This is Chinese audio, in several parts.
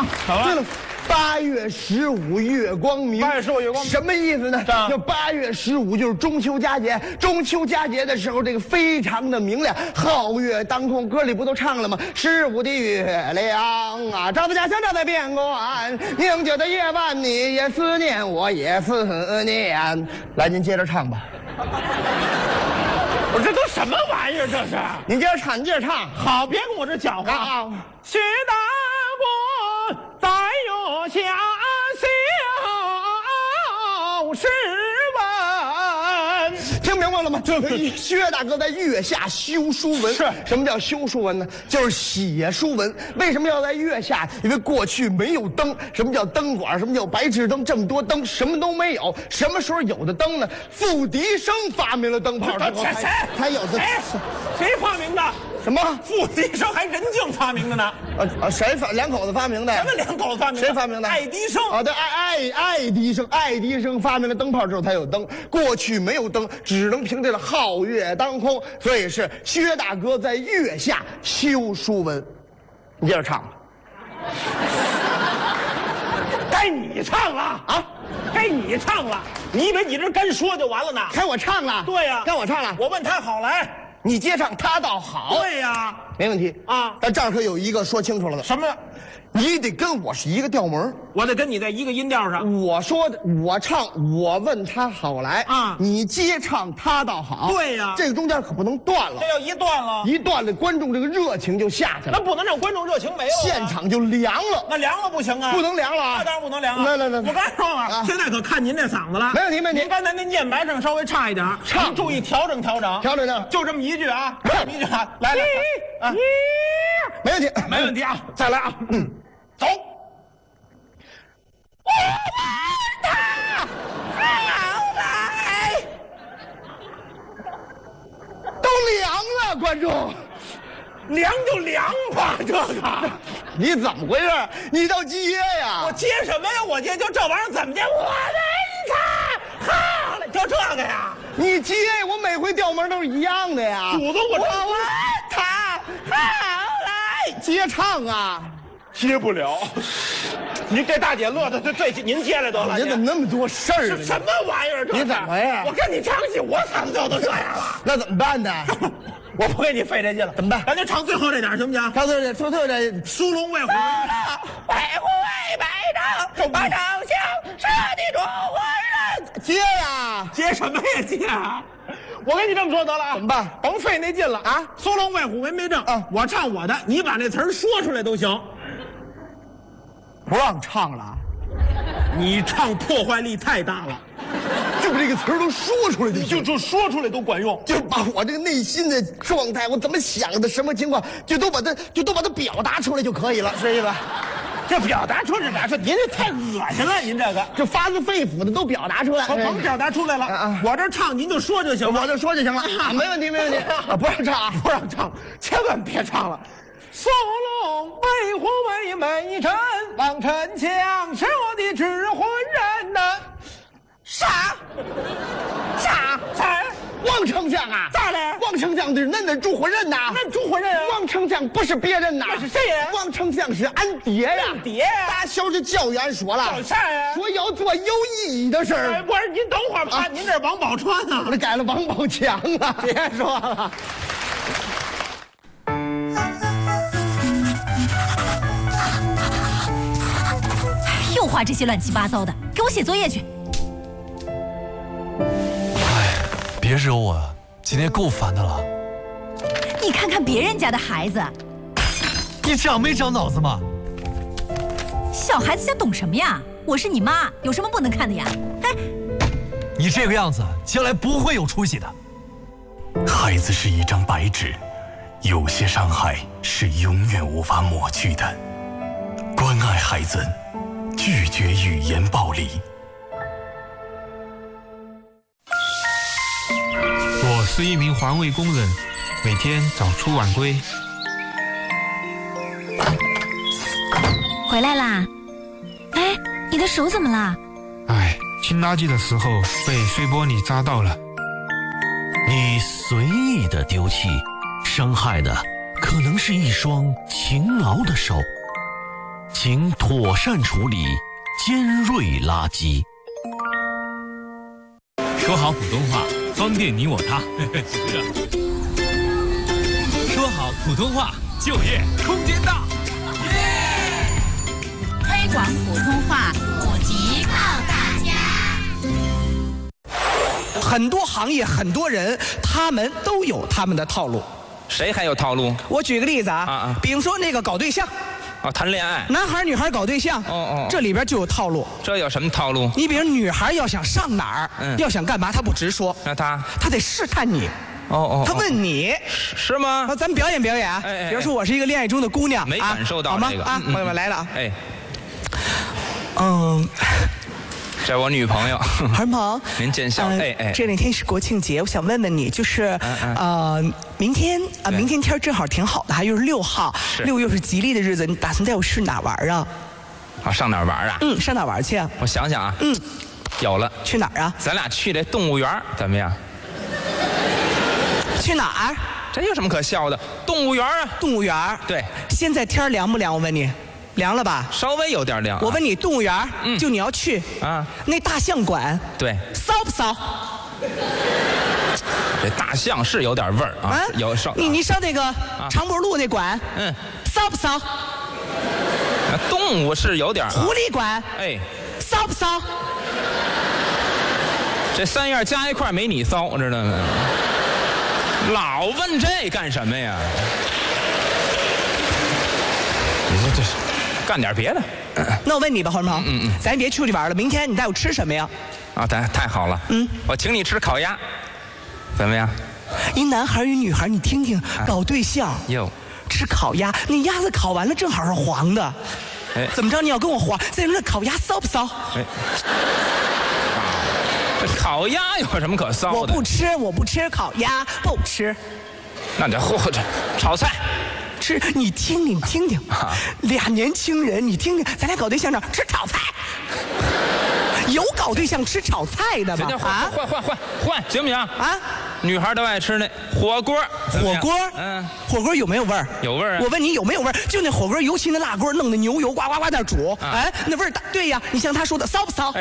唱。对了，8月15月光明。 8月15月光明什么意思呢？就8月15就是中秋佳节。中秋佳节的时候，这个非常的明亮，皓月当空。歌里不都唱了吗？15的月亮啊，照在家乡，照在边关。宁静的夜晚，你也思念，我也思念。来，您接着唱吧。 我这都什么玩意儿？这是？ 您接着唱，您接着唱。 好，别跟我这讲话。薛大国在月下修诗文， 听明白了吗？这薛大哥在月下修书文。 是什么叫修书文呢？就是写书文。为什么要在月下？因为过去没有灯。什么叫灯管？什么叫白炽灯？这么多灯，什么都没有。什么时候有的灯呢？傅笛声发明了灯泡之后才有的。 谁发明的？ 什么？ 傅笛声还人敬发明的呢？ 谁两口子发明的？ 什么两口子发明的？ 谁发明的？ 爱迪生啊，对，爱迪生，爱迪生发明了灯泡之后才有灯。过去没有灯，只能凭借着皓月当空，所以是薛大哥在月下修书文。你接着唱吧。 该你唱了啊！该你唱了。你以为你这干说就完了呢？ 该我唱了。 对呀， 该我唱了。 我问他好来。 你接唱，他倒好。 对呀， 没问题啊。 但这儿可有一个说清楚了的。 什么？ 你得跟我是一个调门， 我得跟你在一个音调上。 我说的，我唱，我问他好来啊， 你接唱，他倒好。 对呀， 这个中间可不能断了。 这要一断了， 一断了，观众这个热情就下去了。 那不能让观众热情没了， 现场就凉了。 那凉了不行啊， 不能凉了啊！ 那当然不能凉啊！ 来， 我刚才说了，现在可看您这嗓子了。 没问题，没问题。 您刚才那念白声稍微差一点， 唱注意调整调整， 调整。 就这么一句啊，一句啊，来， 没问题， 没问题啊！再来啊，走。我问他好来， 都凉了，观众， 凉就凉吧，这个你怎么回事？你倒接呀！ 我接什么呀？我接就这玩意儿怎么接？我问他好了，就这个呀？ 你接，我每回调门都是一样的呀。 祖宗，我问他好来，接唱啊。 接不了，你这大姐乐的这您接来得了。 你怎么那么多事儿？ 什么玩意儿？ 你怎么回事？ 我跟你唱戏，我嗓子都这样了， 那怎么办呢？ 我不跟你费这劲了， 怎么办？ 咱就唱最后这点行不行？ 唱最后这苏龙卫虎，卫虎为白丈，把长枪射的中国人。 接呀， 接什么呀接啊？我跟你这么说得了啊， 怎么办？ 甭费那劲了啊！苏龙卫虎为没正啊，我唱我的，你把那词儿说出来都行。 不让唱了， 你唱破坏力太大了， 就这个词儿都说出来就说出来都管用， 就把我这个内心的状态，我怎么想的，什么情况，就都把它表达出来就可以了，是意思？ 这表达出来咋说？您这太恶心了，您这个就发自肺腑的都表达出来。 我甭表达出来了，我这唱您就说就行了， 我就说就行了，没问题，没问题。不让唱， 不让唱，千万别唱了。苏龙为虎为美臣，王丞相是我的指挥人呐。啥？ 王丞相啊？ 咋了？ 王丞相是恁的主伙人呐？ 恁主伙人啊？ 王丞相不是别人呐？ 那是谁呀？ 王丞相是俺爹呀！ 爹呀！ 打小就教育俺说了， 教啥呀？ 说要做有意义的事儿。 不是，您等会儿吧，您这王宝钏呢？ 我这改了王宝强了。 别说了。 又画这些乱七八糟的，给我写作业去。 别惹我，今天够烦的了。 你看看别人家的孩子， 你长没长脑子吗？ 小孩子家懂什么呀？我是你妈，有什么不能看的呀？哎， 你这个样子，将来不会有出息的。 孩子是一张白纸，有些伤害是永远无法抹去的。关爱孩子，拒绝语言暴力。 我是一名环卫工人，每天早出晚归。 回来啦！哎，你的手怎么了？ 哎，清垃圾的时候被碎玻璃扎到了。 你随意的丢弃，伤害的可能是一双勤劳的手。 请妥善处理尖锐垃圾。 说好普通话，方便你我他。说好普通话，就业空间大。 推广普通话，普及靠大家。 很多行业，很多人，他们都有他们的套路。 谁还有套路？ 我举个例子啊，比如说那个搞对象。 谈恋爱， 男孩女孩搞对象，这里边就有套路。 这有什么套路？ 你比如女孩要想上哪儿，要想干嘛，她不直说， 那她得试探你。她问你是吗？ 咱们表演表演啊。比如说我是一个恋爱中的姑娘， 没感受到这个啊，朋友们来了啊。 这我女朋友， 韩鹏， 您见笑。 这两天是国庆节，我想问问你，就是明天天正好挺好的，还又是6号，6又是吉利的日子，你打算带我去哪玩啊？ 上哪儿玩啊？ 上哪玩去啊？ 我想想啊，有了， 去哪儿啊？ 咱俩去这动物园怎么样？ 去哪儿？ 这有什么可笑的？动物园啊！ 动物园。对，现在天凉不凉？我问你。凉了吧？ 稍微有点凉。 我问你，动物园，就你要去啊？那大象馆， 对， 骚不骚？ 这大象是有点味儿啊，有上。 你上那个长脖路那馆，骚不骚？ 动物是有点。 狐狸馆，骚不骚？ 这3样加一块没你骚，知道吗？老问这干什么呀？你说这是。干点别的， 那我问你吧，黄鹏，咱别出去玩了，明天你带我吃什么呀？ 太好了，我请你吃烤鸭，怎么样？ 一男孩与女孩，你听听，搞对象吃烤鸭，那鸭子烤完了正好是黄的，怎么着？你要跟我黄？再说那烤鸭骚不骚？ 这烤鸭有什么可骚的？ 我不吃烤鸭，不吃。 那得或者炒菜。 吃，你听听，俩年轻人，你听听，咱俩搞对象呢，吃炒菜，有搞对象吃炒菜的吗？ 换，行不行啊？女孩都爱吃那火锅，火锅有没有味儿？有味儿啊！ 我问你有没有味儿？就那火锅，尤其那辣锅，弄的牛油呱呱呱那煮，那味儿大。对呀，你像他说的骚不骚？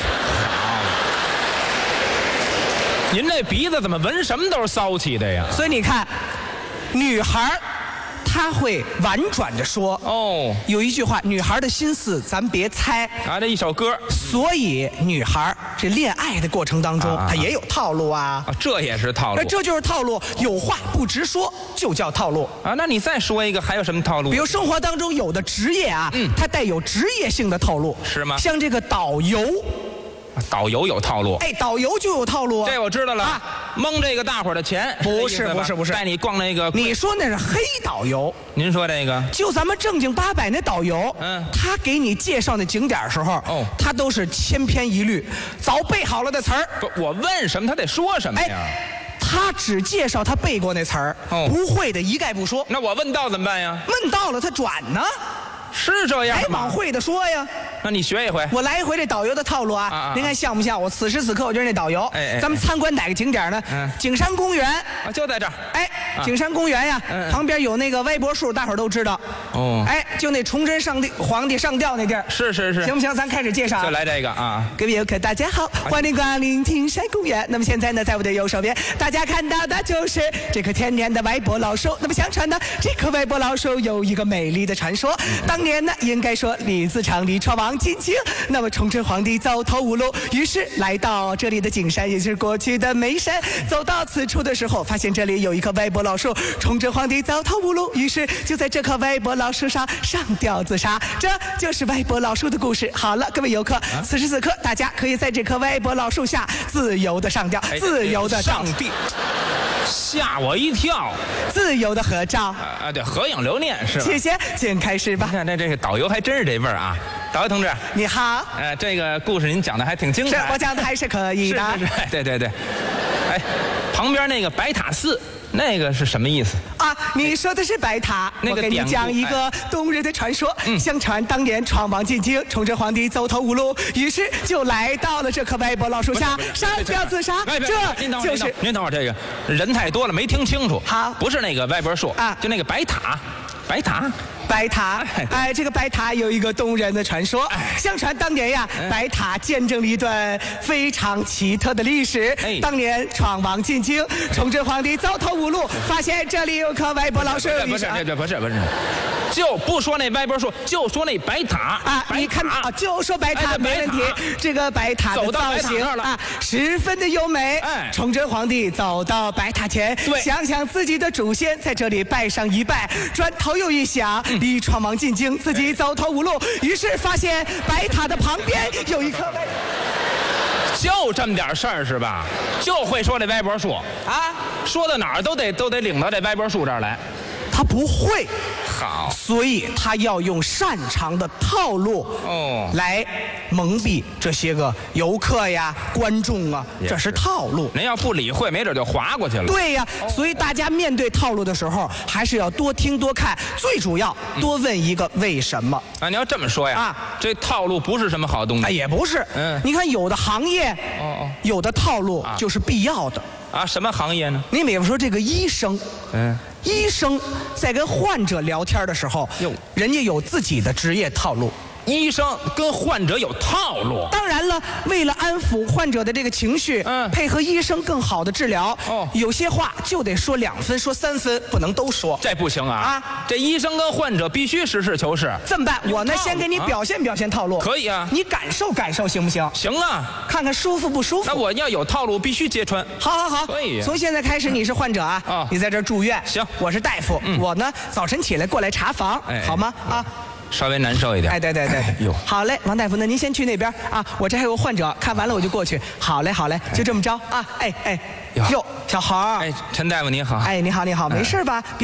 您这鼻子怎么闻什么都是骚气的呀？ 所以你看，女孩。他会婉转着说有一句话，女孩的心思咱别猜这一首歌。 所以女孩这恋爱的过程当中，她也有套路啊。 这也是套路。 这就是套路，有话不直说就叫套路啊。那你再说一个，还有什么套路？ 比如生活当中有的职业啊，它带有职业性的套路， 是吗？ 像这个导游。 导游有套路， 导游就有套路啊！ 这我知道了，蒙这个大伙儿的钱， 不是， 带你逛那个。 你说那是黑导游， 您说这个？ 就咱们正经八百那导游，他给你介绍那景点时候，他都是千篇一律，早背好了的词儿。 我问什么，他得说什么呀？ 他只介绍他背过那词儿，不会的一概不说。 那我问到怎么办呀？ 问到了他转呢？ 是这样吗？ 往会的说呀。 那你学一回， 我来一回这导游的套路啊！您看像不像？我此时此刻我就是那导游。咱们参观哪个景点呢？景山公园就在这儿。 景山公园呀，旁边有那个歪脖树，大伙儿都知道。就那崇祯皇帝上吊那地儿。 是， 行不行？咱开始介绍。 就来这个啊！ 各位游客，大家好，欢迎光临景山公园。那么现在呢，在我的右手边，大家看到的就是这棵天然的歪脖老树。那么相传呢，这棵歪脖老树有一个美丽的传说。当年呢，应该说李自成、李闯王进京，那么崇祯皇帝走投无路，于是来到这里的景山，也就是过去的眉山。走到此处的时候，发现这里有一棵歪脖老树。崇祯皇帝走投无路，于是就在这棵歪脖老树上上吊自杀。这就是歪脖老树的故事。好了，各位游客，此时此刻大家可以在这棵歪脖老树下自由的上吊，自由的上帝。吓我一跳！ 自由的合照对，合影留念是吧？ 谢谢，请开始吧。 你看这个导游还真是这味儿啊！导游同志， 你好。 这个故事您讲的还挺精彩。 是我讲的还是可以的。 是，对。旁边那个白塔寺。那个是什么意思啊？你说的是白塔。我给你讲一个动人的传说。相传当年闯王进京，崇祯皇帝走投无路，于是就来到了这棵歪脖老树下上吊自杀。这就是您等会儿，这个人太多了没听清楚。 好， 不是那个歪脖树啊，就那个白塔。 白塔。 白塔，哎，这个白塔有一个动人的传说。相传当年呀，白塔见证了一段非常奇特的历史。当年闯王进京，崇祯皇帝走投无路，发现这里有棵歪脖老树。 不是，就不说那歪脖树，就说那白塔啊！你看啊，就说白塔没问题。这个白塔的造型啊，十分的优美。崇祯皇帝走到白塔前，想想自己的祖先在这里拜上一拜，转头又一想。离闯王进京，自己走投无路，于是发现白塔的旁边有一棵歪。 就这么点事儿是吧？就会说这歪脖树啊，说到哪儿都得领到这歪脖树这儿来。 他不会， 好， 所以他要用擅长的套路来蒙蔽这些个游客呀、观众啊，这是套路。 您要不理会，没准就划过去了。 对呀，所以大家面对套路的时候，还是要多听多看，最主要多问一个为什么。 啊，你要这么说呀，这套路不是什么好东西。 也不是，你看有的行业，有的套路就是必要的。 啊，什么行业呢？ 你比如说这个医生，医生在跟患者聊天的时候，人家有自己的职业套路。 医生跟患者有套路。 当然了，为了安抚患者的这个情绪，配合医生更好的治疗，有些话就得说2分，说3分，不能都说。 这不行啊！这医生跟患者必须实事求是。 这么办？我呢，先给你表现表现套路。 可以啊， 你感受感受，行不行？ 行啊， 看看舒服不舒服。 那我要有套路，必须揭穿。 好， 可以。 从现在开始，你是患者啊，你在这儿住院。 行， 我是大夫，我呢早晨起来过来查房，好吗？啊。 稍微难受一点。 对。哟，好嘞，王大夫，那您先去那边啊，我这还有患者，看完了我就过去。好嘞，就这么着啊。哟，小孩儿。 陈大夫您好。 你好，没事吧？